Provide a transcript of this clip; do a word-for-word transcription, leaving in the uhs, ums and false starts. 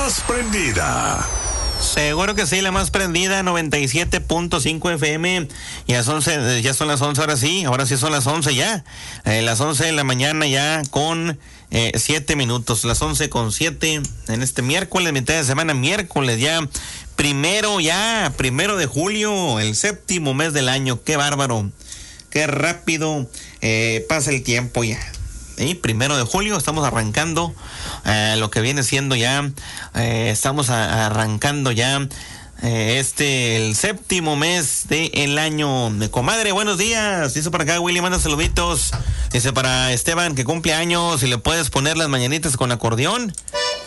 más prendida. Seguro que sí, la más prendida, noventa y siete punto cinco F M. Ya son, ya son las once, ahora sí, ahora sí son las once ya. Eh, las once de la mañana ya con eh, siete minutos. Las once con siete en este miércoles, mitad de semana, miércoles ya. Primero ya, primero de julio, el séptimo mes del año. Qué bárbaro, qué rápido eh, pasa el tiempo ya. ¿Sí? Primero de julio, estamos arrancando eh, lo que viene siendo ya, eh, estamos a, arrancando ya eh, este, el séptimo mes del año. Comadre, buenos días. Dice para acá, Willy, manda saluditos. Dice para Esteban, que cumple años, si le puedes poner las mañanitas con acordeón.